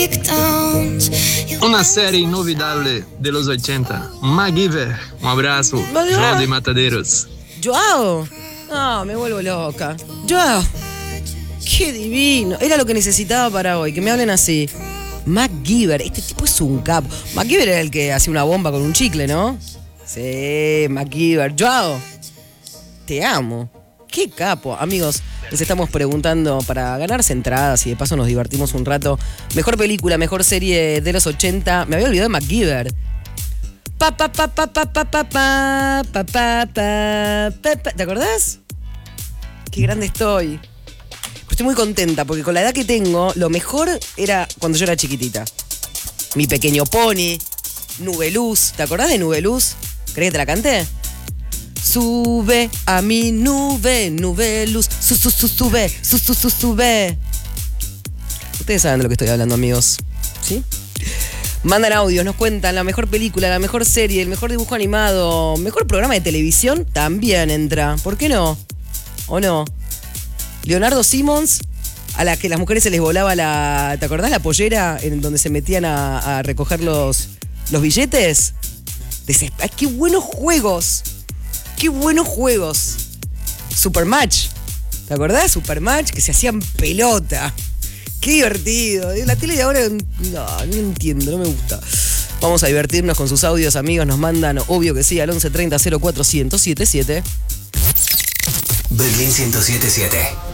Una serie inolvidable de los 80. MacGyver. Un abrazo. Joao de Mataderos. Joao. No, me vuelvo loca. Joao. Qué divino. Era lo que necesitaba para hoy, que me hablen así. MacGyver. Este tipo es un capo. MacGyver era el que hacía una bomba con un chicle, ¿no? Sí, MacGyver. Joao. Te amo. Qué capo. Amigos, les estamos preguntando para ganarse entradas y de paso nos divertimos un rato. Mejor película, mejor serie de los 80. Me había olvidado de MacGyver. ¿Te acordás? Qué grande estoy. Estoy muy contenta porque con la edad que tengo, lo mejor era cuando yo era chiquitita. Mi Pequeño Pony, Nubeluz. ¿Te acordás de Nubeluz? ¿Crees que te la canté? Sube a mi nube, nubeluz, sube. Ustedes saben de lo que estoy hablando, amigos. ¿Sí? Mandan audios, nos cuentan la mejor película, la mejor serie, el mejor dibujo animado, mejor programa de televisión, también entra. ¿Por qué no? ¿O no? Leonardo Simmons, a la que las mujeres se les volaba la... ¿Te acordás la pollera en donde se metían a recoger los billetes? ¡Ay, qué buenos juegos! ¡Qué buenos juegos! Supermatch. ¿Te acordás? Supermatch, que se hacían pelota. ¡Qué divertido! La tele de ahora no entiendo, no me gusta. Vamos a divertirnos con sus audios, amigos. Nos mandan, obvio que sí, al 1130 04 1077. Berlín 1077.